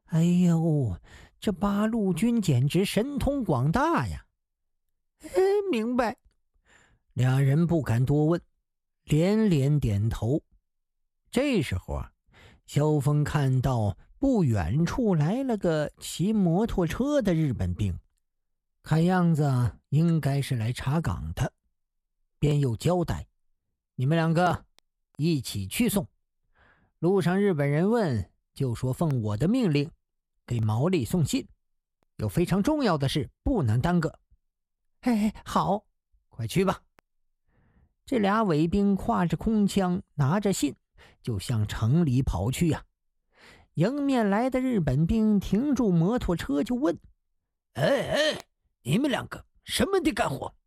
哎呦，这八路军简直神通广大呀！明白。俩人不敢多问，连连点头。这时候啊，萧峰看到不远处来了个骑摩托车的日本兵，看样子应该是来查岗的，便又交代：你们两个一起去送，路上日本人问就说奉我的命令给毛利送信，有非常重要的事不能耽搁。好，快去吧。这俩伪兵挎着空枪，拿着信就向城里跑去呀。迎面来的日本兵停住摩托车就问：你们两个什么的干活？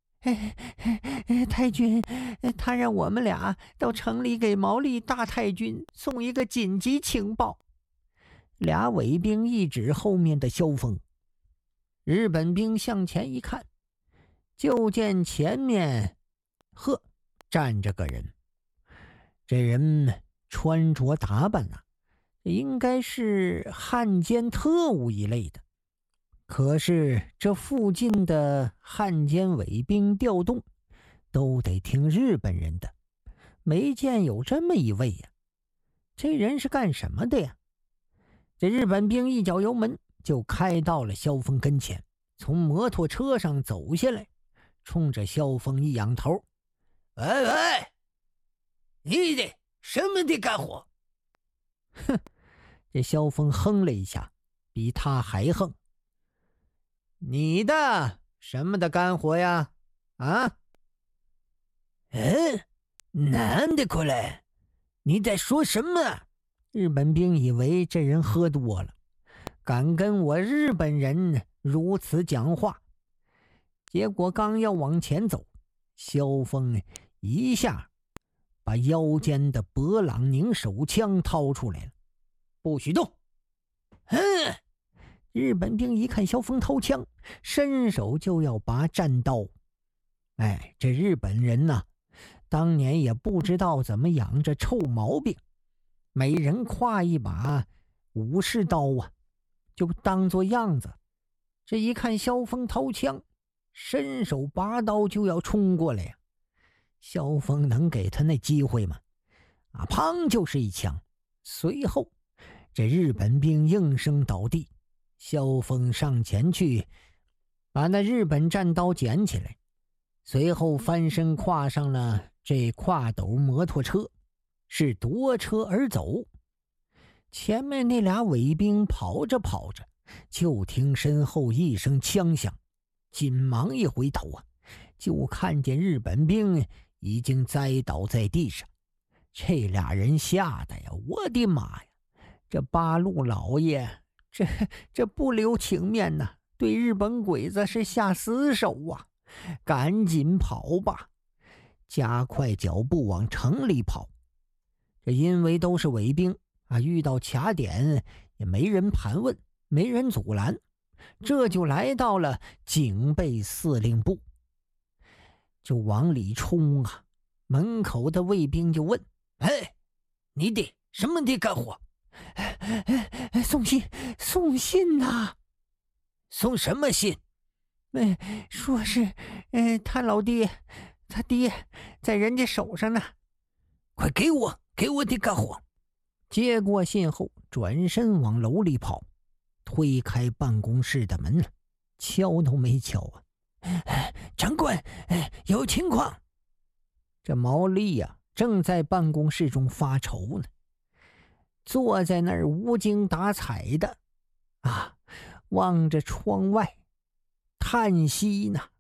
太君，他让我们俩到城里给毛利大太君送一个紧急情报。俩伪兵一指后面的萧峰。日本兵向前一看，就见前面站着个人。这人穿着打扮应该是汉奸特务一类的。可是这附近的汉奸伪兵调动都得听日本人的，没见有这么一位呀。这人是干什么的呀？这日本兵一脚油门就开到了萧峰跟前，从摩托车上走下来，冲着萧峰一仰头：你的什么的干活？这萧峰哼了一下，比他还横：你的什么的干活呀？男的过来，你在说什么？日本兵以为这人喝多了，敢跟我日本人如此讲话。结果刚要往前走，萧峰一下把腰间的勃朗宁手枪掏出来了。不许动！日本兵一看萧峰掏枪，伸手就要拔战刀。这日本人当年也不知道怎么养着臭毛病，每人挎一把武士刀就当作样子。这一看萧峰掏枪，伸手拔刀就要冲过来呀。萧峰能给他那机会吗？砰就是一枪。随后这日本兵应声倒地，萧峰上前去把那日本战刀捡起来，随后翻身跨上了这挎斗摩托车，是夺车而走。前面那俩伪兵跑着跑着，就听身后一声枪响，紧忙一回头就看见日本兵已经栽倒在地上。这俩人吓得呀，我的妈呀！这八路老爷这不留情面对日本鬼子是下死手赶紧跑吧，加快脚步往城里跑。这因为都是伪兵遇到卡点也没人盘问，没人阻拦，这就来到了警备司令部，就往里冲门口的卫兵就问：你的什么的干活？送信送什么信？说是他老爹他爹在人家手上呢。快给我的干活！接过信后转身往楼里跑，推开办公室的门了，敲都没敲长官，有情况。这毛利正在办公室中发愁呢，坐在那儿无精打采的望着窗外叹息呢。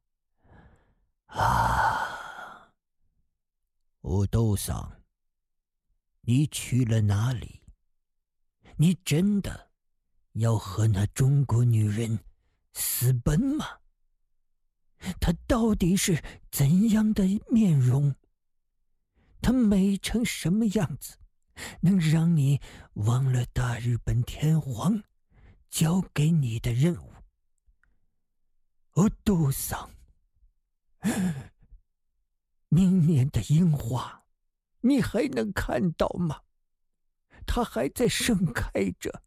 お父さん，你去了哪里？你真的要和那中国女人私奔吗？她到底是怎样的面容？她美成什么样子，能让你忘了大日本天皇交给你的任务？お父さん，明年的樱花你还能看到吗？它还在盛开着。